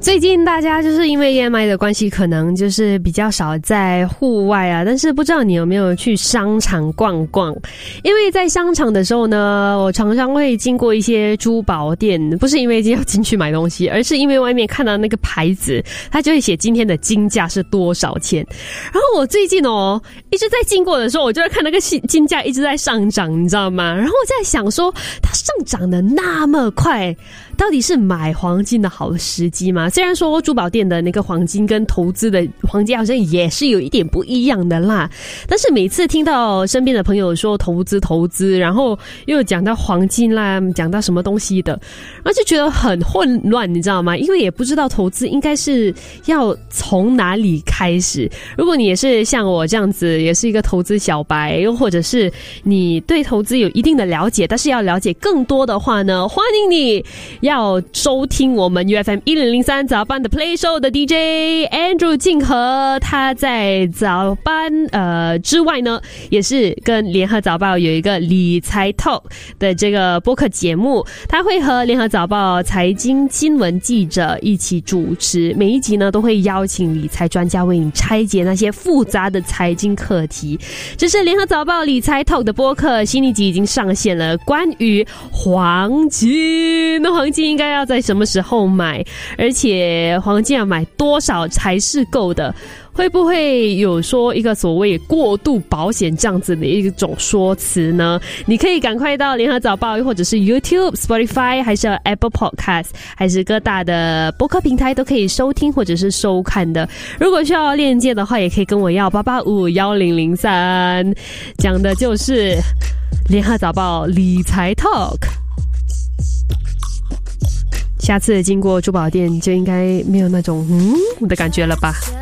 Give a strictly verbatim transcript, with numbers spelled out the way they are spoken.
最近大家就是因为 E M I 的关系，可能就是比较少在户外啊，但是不知道你有没有去商场逛逛？因为在商场的时候呢，我常常会经过一些珠宝店，不是因为要进去买东西，而是因为外面看到那个牌子，它就会写今天的金价是多少钱。然后我最近哦，一直在经过的时候，我就会看那个金价一直在上涨，你知道吗？然后我在想说，它上涨的那么快，到底是买黄金的好时机吗？虽然说珠宝店的那个黄金跟投资的黄金好像也是有一点不一样的啦，但是每次听到身边的朋友说投资投资，然后又讲到黄金啦，讲到什么东西的，然后就觉得很混乱，你知道吗？因为也不知道投资应该是要从哪里开始。如果你也是像我这样子，也是一个投资小白，又或者是你对投资有一定的了解，但是要了解更多的话呢，欢迎你要收听我们 U F M 一零零三早班的 Play Show 的 D J Andrew 静和，他在早班呃之外呢，也是跟联合早报有一个理财 Talk 的这个播客节目，他会和联合早报财经新闻记者一起主持，每一集呢都会邀请理财专家为你拆解那些复杂的财经课题。这是联合早报理财 Talk 的播客，新一集已经上线了，关于黄金，那黄金应该要在什么时候买，而且黄金要买多少才是够的，会不会有说一个所谓过度保险这样子的一种说辞呢？你可以赶快到联合早报，或者是 YouTube、Spotify， 还是 Apple Podcast， 还是各大的播客平台都可以收听或者是收看的。如果需要链接的话，也可以跟我要八八五一零零三，讲的就是联合早报理财 Talk。下次经过珠宝店就应该没有那种嗯的感觉了吧。